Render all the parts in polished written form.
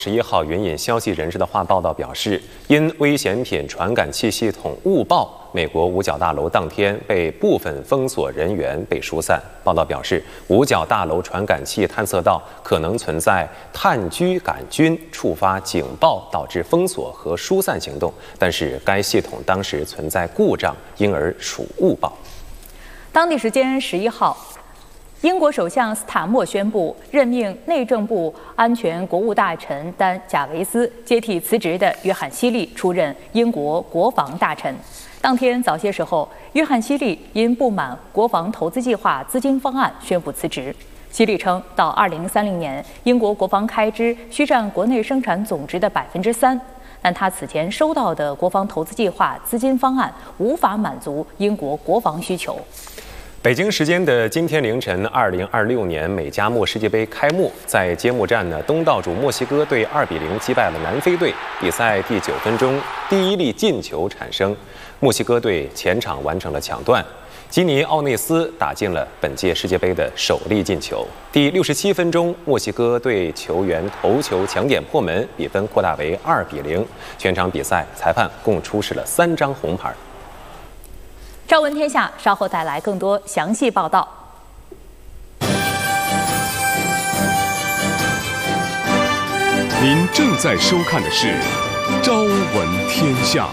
11号，援引消息人士的话报道表示，因危险品传感器系统误报，美国五角大楼当天被部分封锁人员被疏散。报道表示，五角大楼传感器探测到可能存在炭疽杆菌，触发警报，导致封锁和疏散行动。但是该系统当时存在故障，因而属误报。 当地时间11号。英国首相斯塔默宣布任命内政部安全国务大臣丹·贾维斯接替辞职的约翰·希利出任英国国防大臣。当天早些时候，约翰·希利因不满国防投资计划资金方案宣布辞职。希利称，到2030年，英国国防开支需占国内生产总值的3%，但他此前收到的国防投资计划资金方案无法满足英国国防需求。 北京时间的今天凌晨，2026年美加墨世界杯开幕，在揭幕战呢，东道主墨西哥队2-0击败了南非队。比赛第9分钟，第一粒进球产生，墨西哥队前场完成了抢断，基尼奥内斯打进了本届世界杯的首粒进球。第67分钟，墨西哥队球员头球抢点破门，比分扩大为2-0。全场比赛，裁判共出示了3张红牌。 朝闻天下稍后带来更多详细报道。 您正在收看的是《朝闻天下》。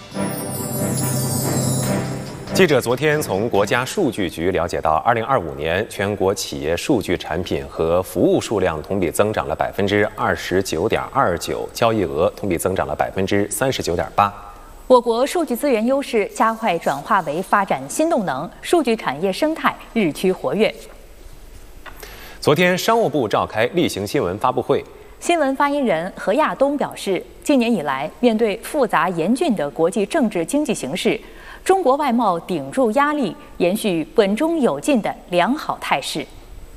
记者昨天从国家数据局了解到，2025年全国企业数据产品和服务数量同比增长了29.29%，交易额同比增长了39.8%。 我国数据资源优势加快转化为发展新动能，数据产业生态日趋活跃。 昨天，商务部召开例行新闻发布会， 新闻发言人何亚东表示，今年以来，面对复杂严峻的国际政治经济形势，中国外贸顶住压力，延续稳中有进的良好态势。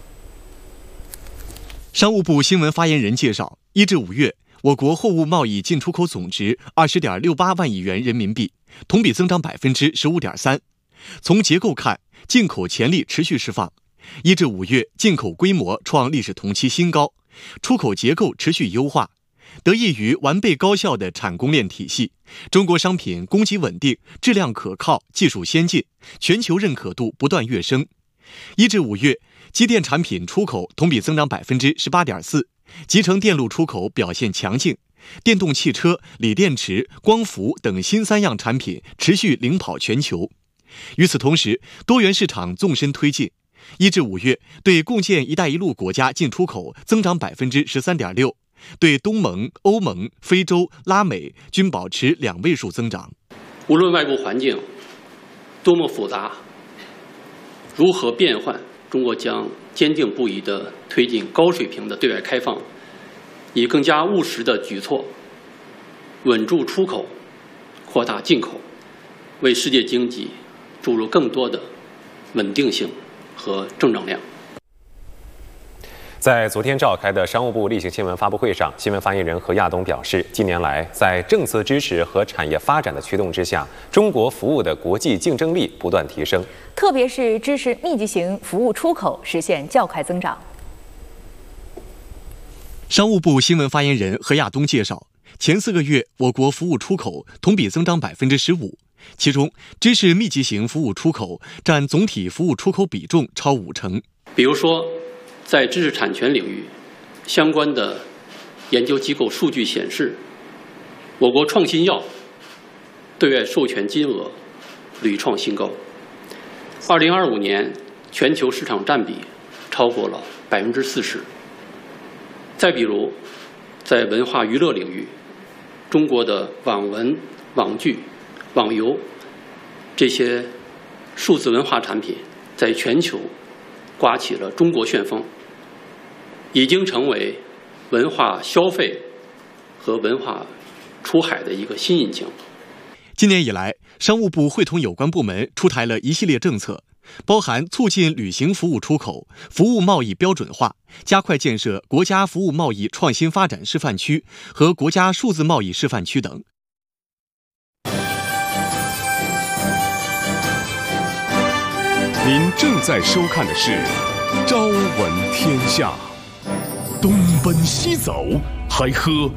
商务部新闻发言人介绍，1至5月。我国货物贸易进出口总值20.68万亿元人民币，同比增长15.3%。从结构看，进口潜力持续释放。1至5月，进口规模创历史同期新高，出口结构持续优化。得益于完备高效的产供链体系，中国商品供给稳定、质量可靠、技术先进，全球认可度不断跃升。1至5月，机电产品出口同比增长18.4%。集成电路出口表现强劲，电动汽车、锂电池、光伏等新3样产品持续领跑全球。与此同时，多元市场纵深推进。1至5月，对共建“一带一路”国家进出口增长13.6%，对东盟、欧盟、非洲、拉美均保持2位数增长。 无论外部环境多么复杂，如何变换，中国将坚定不移地推进高水平的对外开放，以更加务实的举措稳住出口、扩大进口，为世界经济注入更多的稳定性和正能量。 在昨天召开的商务部例行新闻发布会上，新闻发言人何亚东表示，近年来在政策支持和产业发展的驱动之下，中国服务的国际竞争力不断提升， 特别是支持密集型服务出口实现较快增长。 商务部新闻发言人何亚东介绍，前4个月我国服务出口同比增长15%，其中知识密集型服务出口占总体服务出口比重超50%。 比如说，在知识产权领域，相关的研究机构数据显示，我国创新药对外授权金额屡创新高。2025年全球市场占比超过了40%。再比如，在文化娱乐领域，中国的网文、网剧、网游这些数字文化产品在全球刮起了中国旋风，已经成为文化消费和文化出海的一个新引擎。 今年以来，商务部会同有关部门出台了一系列政策，包含促进旅行服务出口、服务贸易标准化，加快建设国家服务贸易创新发展示范区和国家数字贸易示范区等。 您正在收看的是《朝闻天下》。 东奔西走，还喝